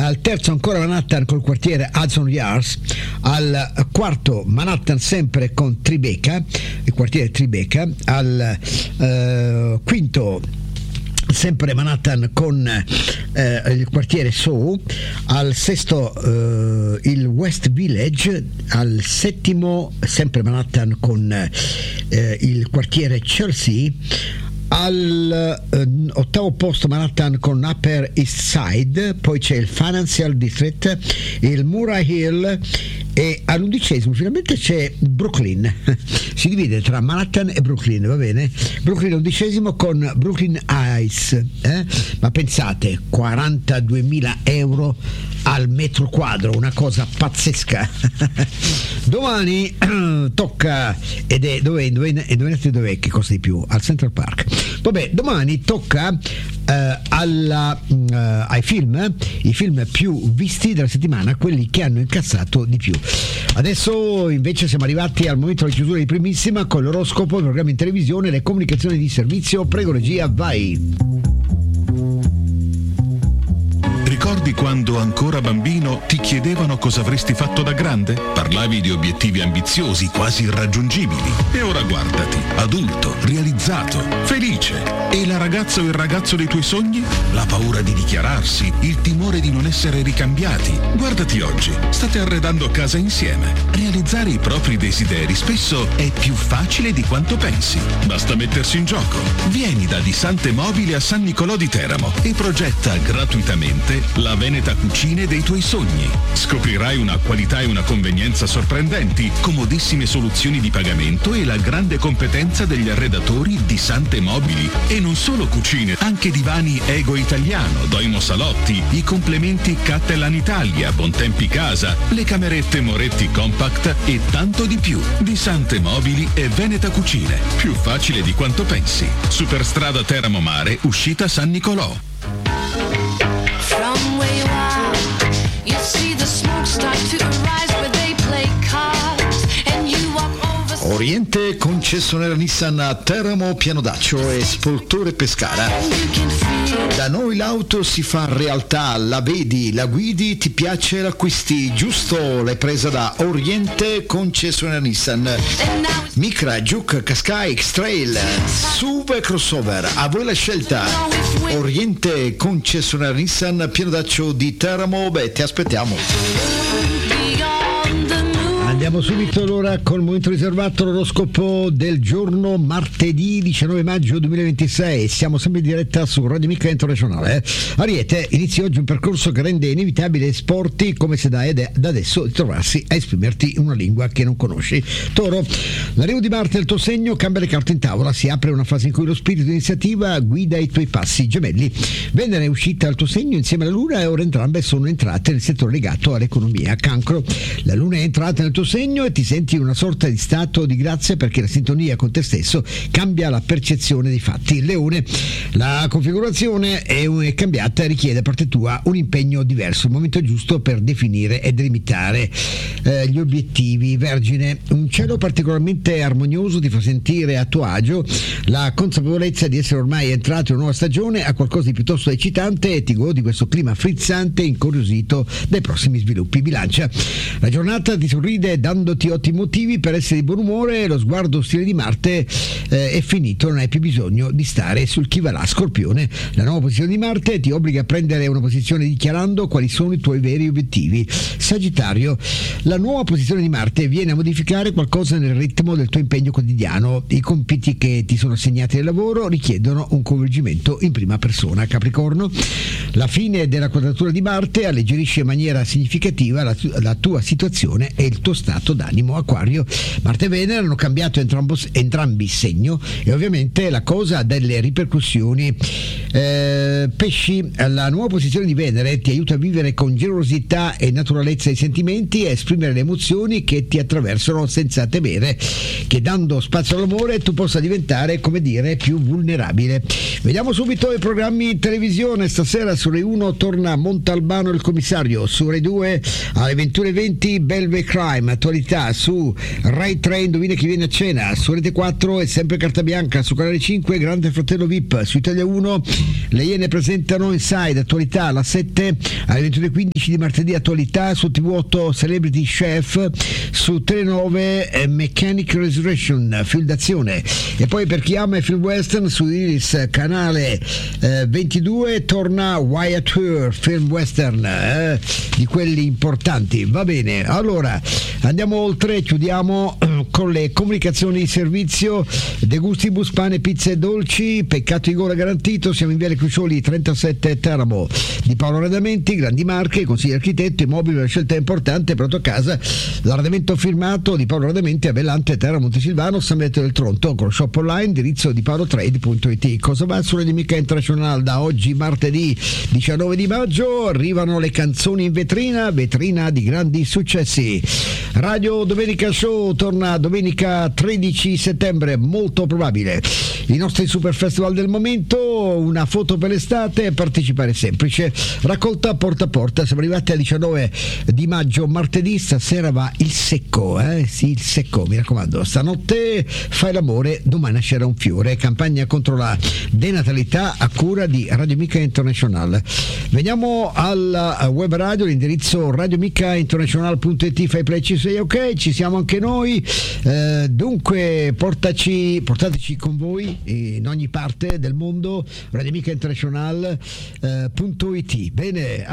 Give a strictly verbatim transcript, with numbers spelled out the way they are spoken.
al terzo ancora Manhattan col quartiere Hudson Yards, al quarto Manhattan sempre con Tribeca, il quartiere Tribeca, al eh, quinto sempre Manhattan con eh, il quartiere Soho, al sesto eh, il West Village, al settimo sempre Manhattan con eh, il quartiere Chelsea, al eh, ottavo posto Manhattan con Upper East Side, poi c'è il Financial District, il Murray Hill, e all'undicesimo finalmente c'è Brooklyn. Si divide tra Manhattan e Brooklyn, va bene? Brooklyn undicesimo con Brooklyn Heights, eh? Ma pensate, quarantaduemila euro al metro quadro, una cosa pazzesca. Domani tocca, ed è dove, dove, dove, dove che costa di più? Al Central Park. Vabbè, domani tocca eh, alla, eh, ai film, i film più visti della settimana, quelli che hanno incassato di più. Adesso invece siamo arrivati al momento della chiusura di Primissima con l'oroscopo, il programma in televisione, le comunicazioni di servizio. Prego regia, vai. Ricordi quando ancora bambino ti chiedevano cosa avresti fatto da grande? Parlavi di obiettivi ambiziosi, quasi irraggiungibili. E ora guardati, adulto, realizzato, felice. E la ragazza o il ragazzo dei tuoi sogni? La paura di dichiararsi, il timore di non essere ricambiati. Guardati oggi, state arredando casa insieme. Realizzare i propri desideri spesso è più facile di quanto pensi. Basta mettersi in gioco. Vieni da Di Sante Mobili a San Nicolò di Teramo e progetta gratuitamente la Veneta Cucine dei tuoi sogni. Scoprirai una qualità e una convenienza sorprendenti, comodissime soluzioni di pagamento e la grande competenza degli arredatori Di Sante Mobili. E non solo cucine, anche divani Ego Italiano, Doimo Salotti, i complementi Cattelan Italia, Bontempi Casa, le camerette Moretti Compact e tanto di più. Di Sante Mobili e Veneta Cucine. Più facile di quanto pensi. Superstrada Teramo Mare, uscita San Nicolò. From where you are, you see the smoke start to arise where they play cards and you walk over. Oriente, concessionaria Nissan a Teramo, Pianodaccio e Spoltore Pescara. Da noi l'auto si fa realtà, la vedi, la guidi, ti piace, l'acquisti, giusto? L'hai presa da Oriente, concessionaria Nissan. Micra, Juke, Qashqai, X-Trail, S U V e crossover, a voi la scelta. Oriente, concessionaria Nissan, Pianodaccio di Teramo, beh, ti aspettiamo. Andiamo subito allora col momento riservato, l'oroscopo del giorno martedì diciannove maggio duemilaventisei. Siamo sempre in diretta su Radio Mica Internazionale. Eh? Ariete, inizi oggi un percorso che rende inevitabile esporti come se da, da adesso trovarsi a esprimerti in una lingua che non conosci. Toro, l'arrivo di Marte nel tuo segno cambia le carte in tavola, si apre una fase in cui lo spirito di iniziativa guida i tuoi passi. Gemelli, Venere è uscita dal tuo segno insieme alla Luna e ora entrambe sono entrate nel settore legato all'economia. Cancro, la Luna è entrata nel tuo segno e ti senti in una sorta di stato di grazia perché la sintonia con te stesso cambia la percezione dei fatti. Leone, la configurazione è cambiata e richiede da parte tua un impegno diverso, il momento giusto per definire e delimitare eh, gli obiettivi. Vergine, un cielo particolarmente armonioso ti fa sentire a tuo agio, la consapevolezza di essere ormai entrato in una nuova stagione ha qualcosa di piuttosto eccitante e ti godi questo clima frizzante e incuriosito dai prossimi sviluppi. Bilancia, la giornata ti sorride dandoti ottimi motivi per essere di buon umore, lo sguardo ostile di Marte eh, è finito, non hai più bisogno di stare sul chi va là. Scorpione, la nuova posizione di Marte ti obbliga a prendere una posizione dichiarando quali sono i tuoi veri obiettivi. Sagittario, la nuova posizione di Marte viene a modificare qualcosa nel ritmo del tuo impegno quotidiano, i compiti che ti sono assegnati nel lavoro richiedono un coinvolgimento in prima persona. Capricorno, la fine della quadratura di Marte alleggerisce in maniera significativa la, tu- la tua situazione e il tuo stato d'animo. Acquario, Marte e Venere hanno cambiato entrambo, entrambi segno e ovviamente la cosa ha delle ripercussioni. Eh, pesci, la nuova posizione di Venere ti aiuta a vivere con generosità e naturalezza i sentimenti e a esprimere le emozioni che ti attraversano senza temere che dando spazio all'amore tu possa diventare, come dire, più vulnerabile. Vediamo subito i programmi in televisione. Stasera su Rai uno torna Montalbano il commissario, su Rai due alle ventuno e venti Belve Crime, Time, attualità su Rai tre, indovina chi viene a cena, su Rete quattro è sempre carta bianca, su Canale cinque Grande Fratello V I P, su Italia uno le Iene presentano Inside, attualità alla sette, alle ventuno e quindici di martedì attualità, su T V otto Celebrity Chef, su Telenove eh, Mechanic Resurrection, film d'azione, e poi per chi ama i film western su Iris canale eh, ventidue torna Wyatt Earp, film western eh, di quelli importanti. Va bene, allora andiamo oltre, chiudiamo eh, con le comunicazioni di servizio. De Gustibus, pane, pizze e dolci, peccato di gola garantito, siamo in Viale Crucioli trentasette Teramo, di Paolo Arredamenti, grandi marche, consiglio architetto, immobili, una scelta importante, pronto a casa, l'arredamento firmato di Paolo Arredamenti a Bellante, Teramo, Montesilvano, San Benedetto del Tronto, con shop online, indirizzo di paolotrade punto it. Cosa va su Radio Mica International da oggi martedì diciannove di maggio? Arrivano le canzoni in vetrina, vetrina di grandi successi. Radio Domenica Show torna domenica tredici settembre, molto probabile. I nostri super festival del momento, una foto per l'estate, partecipare è semplice, raccolta porta a porta. Siamo arrivati al diciannove di maggio, martedì, stasera va il secco, eh? Sì, il secco, mi raccomando, stanotte fai l'amore, domani nascerà un fiore, campagna contro la denatalità a cura di Radio Mica International. Veniamo alla web radio, l'indirizzo radiomica international punto it, fai play, ci sei, ok, ci siamo anche noi, eh, dunque portaci, portateci con voi in ogni parte del mondo, radiomica international punto it. Bene.